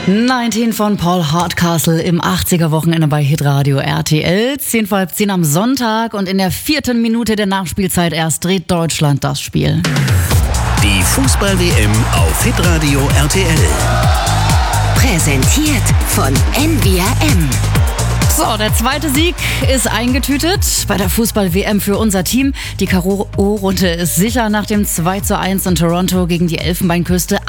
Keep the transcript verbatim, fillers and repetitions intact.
neunzehn von Paul Hardcastle im achtziger-Wochenende bei Hitradio R T L. zehn vor halb zehn am Sonntag und in der vierten Minute der Nachspielzeit erst dreht Deutschland das Spiel. Die Fußball-W M auf Hitradio R T L. Präsentiert von N V R M. So, der zweite Sieg ist eingetütet bei der Fußball-W M für unser Team. Die K O-Runde ist sicher nach dem zwei zu eins in Toronto gegen die Elfenbeinküste.